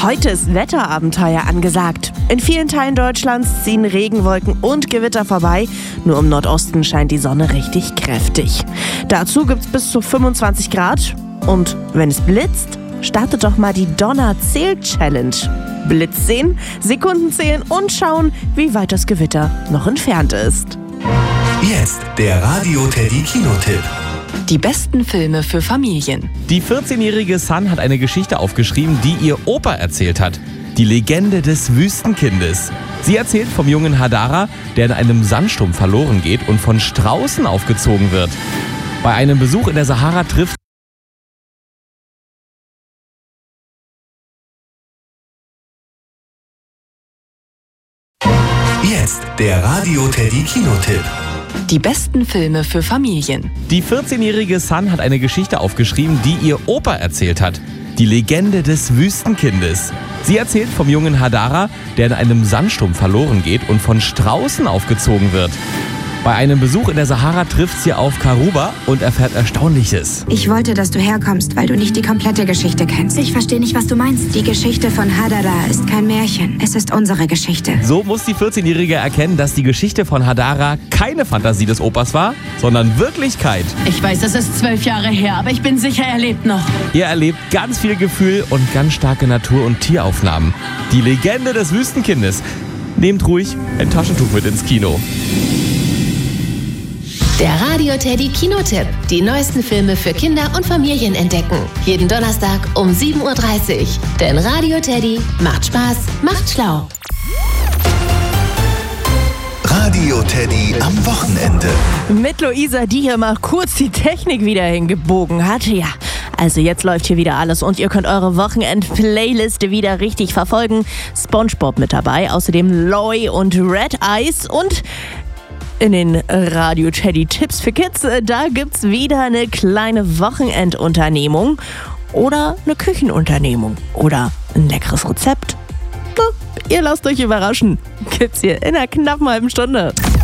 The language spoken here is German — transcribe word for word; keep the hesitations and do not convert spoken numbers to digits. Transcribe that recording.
Heute ist Wetterabenteuer angesagt. In vielen Teilen Deutschlands ziehen Regenwolken und Gewitter vorbei. Nur im Nordosten scheint die Sonne richtig kräftig. Dazu gibt's bis zu fünfundzwanzig Grad. Und wenn es blitzt, startet doch mal die Donner-Zähl-Challenge. Blitz sehen, Sekunden zählen und schauen, wie weit das Gewitter noch entfernt ist. Jetzt der Radio Teddy Kinotipp. Die besten Filme für Familien. Die vierzehnjährige Sun hat eine Geschichte aufgeschrieben, die ihr Opa erzählt hat. Die Legende des Wüstenkindes. Sie erzählt vom jungen Hadara, der in einem Sandsturm verloren geht und von Straußen aufgezogen wird. Bei einem Besuch in der Sahara trifft Jetzt der Radio Teddy Kinotipp. Die besten Filme für Familien. Die vierzehnjährige Sun hat eine Geschichte aufgeschrieben, die ihr Opa erzählt hat. Die Legende des Wüstenkindes. Sie erzählt vom jungen Hadara, der in einem Sandsturm verloren geht und von Straußen aufgezogen wird. Bei einem Besuch in der Sahara trifft sie auf Karuba und erfährt Erstaunliches. Ich wollte, dass du herkommst, weil du nicht die komplette Geschichte kennst. Ich verstehe nicht, was du meinst. Die Geschichte von Hadara ist kein Märchen. Es ist unsere Geschichte. So muss die vierzehnjährige erkennen, dass die Geschichte von Hadara keine Fantasie des Opas war, sondern Wirklichkeit. Ich weiß, es ist zwölf Jahre her, aber ich bin sicher, er lebt noch. Ihr erlebt ganz viel Gefühl und ganz starke Natur- und Tieraufnahmen. Die Legende des Wüstenkindes. Nehmt ruhig ein Taschentuch mit ins Kino. Der Radio Teddy Kinotipp. Die neuesten Filme für Kinder und Familien entdecken. Jeden Donnerstag um sieben Uhr dreißig. Denn Radio Teddy macht Spaß, macht schlau. Radio Teddy am Wochenende. Mit Luisa, die hier mal kurz die Technik wieder hingebogen hat. Ja, also jetzt läuft hier wieder alles und ihr könnt eure Wochenend-Playliste wieder richtig verfolgen. SpongeBob mit dabei, außerdem Loy und Red Eyes und in den Radio Teddy Tipps für Kids, da gibt's wieder eine kleine Wochenendunternehmung oder eine Küchenunternehmung oder ein leckeres Rezept. Na, ihr lasst euch überraschen. Gibt's hier in einer knappen halben Stunde.